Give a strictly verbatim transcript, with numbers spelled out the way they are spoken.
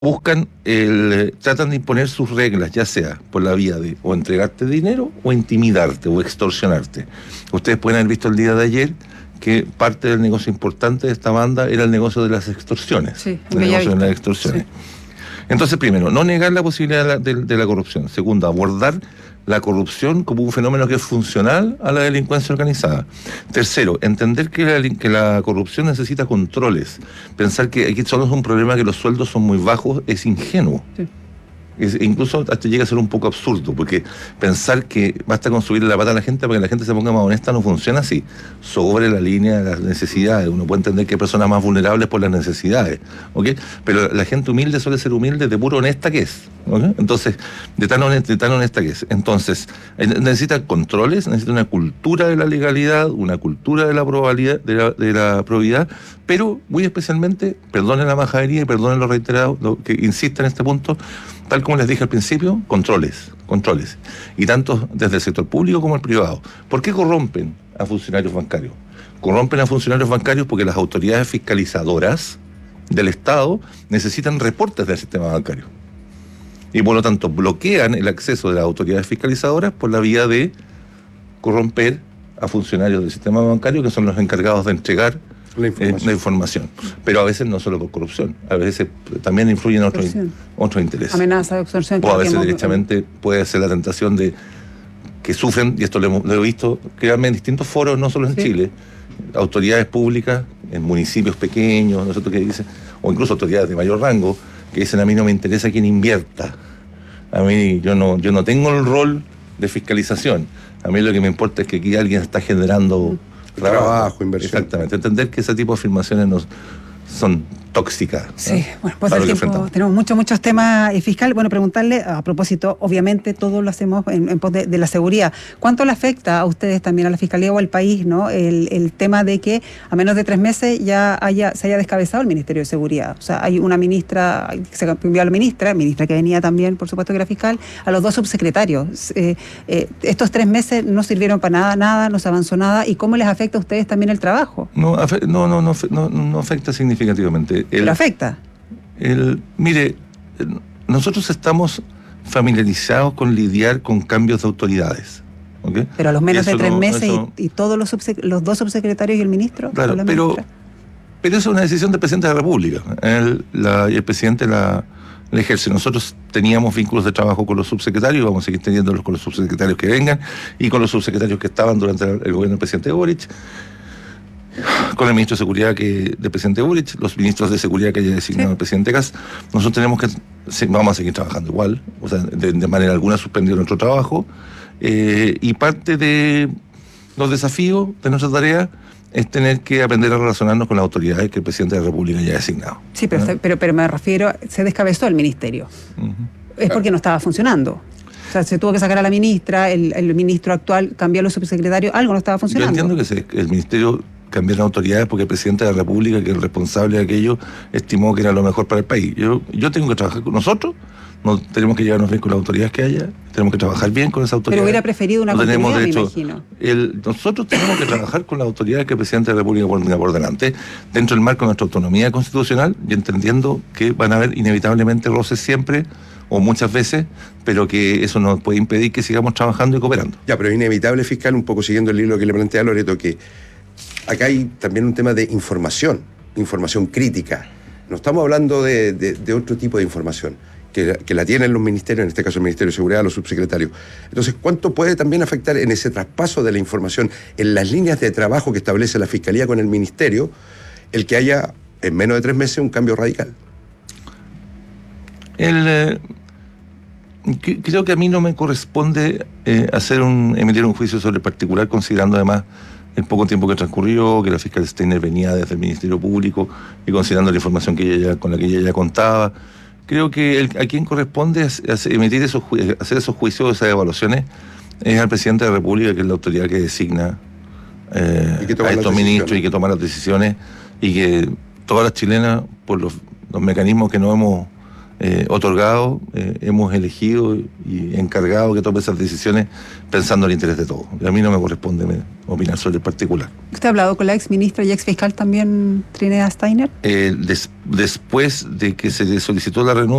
buscan, el, tratan de imponer sus reglas, ya sea por la vía de o entregarte dinero o intimidarte o extorsionarte. Ustedes pueden haber visto el día de ayer que parte del negocio importante de esta banda era el negocio de las extorsiones. Sí, el negocio de las extorsiones. Sí. Entonces, primero, no negar la posibilidad de la, de, de la corrupción. Segundo, abordar la corrupción como un fenómeno que es funcional a la delincuencia organizada. Tercero, entender que la, que la corrupción necesita controles. Pensar que aquí solo es un problema que los sueldos son muy bajos es ingenuo. Sí. Es, incluso hasta llega a ser un poco absurdo, porque pensar que basta con subirle la pata a la gente para que la gente se ponga más honesta no funciona así. Sobre la línea de las necesidades. Uno puede entender que hay personas más vulnerables por las necesidades, ¿okay? Pero la gente humilde suele ser humilde de puro honesta que es, ¿okay? Entonces, de tan honesta, de tan honesta que es. Entonces, necesita controles, necesita una cultura de la legalidad, una cultura de la probabilidad, de la, de la probidad, pero muy especialmente, perdonen la majadería y perdonen lo reiterado, lo que insista en este punto, tal como les dije al principio, controles, controles. Y tanto desde el sector público como el privado. ¿Por qué corrompen a funcionarios bancarios? Corrompen a funcionarios bancarios porque las autoridades fiscalizadoras del Estado necesitan reportes del sistema bancario. Y por lo tanto bloquean el acceso de las autoridades fiscalizadoras por la vía de corromper a funcionarios del sistema bancario, que son los encargados de entregar La información. Eh, la información, pero a veces no solo por corrupción, a veces también influyen otros, otros intereses. Amenaza de extorsión. O a veces directamente puede ser la tentación de que sufren, y esto lo, hemos, lo he visto, créanme, en distintos foros, no solo en sí. Chile, autoridades públicas, en municipios pequeños, nosotros que dicen, o incluso autoridades de mayor rango, que dicen a mí no me interesa quién invierta, a mí yo no, yo no tengo el rol de fiscalización, a mí lo que me importa es que aquí alguien está generando Trabajo, trabajo, inversión. Exactamente. Entender que ese tipo de afirmaciones no son tóxicas. Sí, ¿no? Bueno, pues el tiempo, tenemos muchos, muchos temas eh, fiscales. Bueno, preguntarle, a propósito, obviamente todo lo hacemos en, en pos de, de la seguridad. ¿Cuánto le afecta a ustedes también, a la Fiscalía o al país, ¿no? El, el tema de que a menos de tres meses ya haya, se haya descabezado el Ministerio de Seguridad? O sea, hay una ministra, se cambió a la ministra, ministra que venía también, por supuesto que era fiscal, a los dos subsecretarios. Eh, eh, estos tres meses no sirvieron para nada, nada, no se avanzó nada. ¿Y cómo les afecta a ustedes también el trabajo? No, no, no, no, no, no afecta significativamente. El, ¿Pero afecta? El, mire, nosotros estamos familiarizados con lidiar con cambios de autoridades. ¿Okay? Pero a los menos de tres no, meses eso, y, y todos los, los dos subsecretarios y el ministro. Claro, pero, pero eso es una decisión del presidente de la República. El, la, el presidente la, la ejerce. Nosotros teníamos vínculos de trabajo con los subsecretarios, vamos a seguir teniéndolos con los subsecretarios que vengan y con los subsecretarios que estaban durante el, el gobierno del presidente Boric, con el ministro de Seguridad que del presidente Boric, los ministros de Seguridad que haya designado sí. el presidente Kast. Nosotros tenemos que, vamos a seguir trabajando igual, o sea, de, de manera alguna suspendido nuestro trabajo, eh, y parte de los desafíos de nuestra tarea es tener que aprender a relacionarnos con las autoridades que el presidente de la República haya designado. Sí, pero, ¿no? pero, pero me refiero, se descabezó el ministerio. Uh-huh. Es porque no estaba funcionando. O sea, se tuvo que sacar a la ministra, el, el ministro actual cambió a los subsecretarios, algo no estaba funcionando. Yo entiendo que se, el ministerio cambiaron autoridades porque el presidente de la República, que es el responsable de aquello, estimó que era lo mejor para el país. Yo, yo tengo que trabajar con nosotros, no tenemos que llevarnos bien con las autoridades que haya, tenemos que trabajar bien con esas autoridades. Pero hubiera preferido una no continuidad, de hecho, me imagino. El, nosotros tenemos que trabajar con las autoridades que el presidente de la República pone por delante, dentro del marco de nuestra autonomía constitucional, y entendiendo que van a haber inevitablemente roces siempre, o muchas veces, pero que eso no puede impedir que sigamos trabajando y cooperando. Ya, pero es inevitable, fiscal, un poco siguiendo el hilo que le plantea Loreto, que acá hay también un tema de información, información crítica. No estamos hablando de, de, de otro tipo de información, que, que la tienen los ministerios, en este caso el Ministerio de Seguridad, los subsecretarios. Entonces, ¿cuánto puede también afectar en ese traspaso de la información, en las líneas de trabajo que establece la Fiscalía con el Ministerio, el que haya en menos de tres meses un cambio radical? El... Eh... Creo que a mí no me corresponde eh, hacer un, emitir un juicio sobre el particular, considerando además el poco tiempo que transcurrió, que la fiscal Steiner venía desde el Ministerio Público y considerando la información que ella ya, con la que ella ya contaba. Creo que el, a quien corresponde hacer, emitir esos, hacer esos juicios, esas evaluaciones, es al presidente de la República, que es la autoridad que designa eh, a estos ministros y que toma las decisiones, y que todas las chilenas, por los, los mecanismos que no hemos eh, otorgado, eh, hemos elegido y encargado que tome esas decisiones pensando en el interés de todos. Y a mí no me corresponde me, opinar sobre el particular. ¿Usted ha hablado con la ex ministra y ex fiscal también, Trinidad Steiner? Eh, des, después de que se le solicitó la renuncia,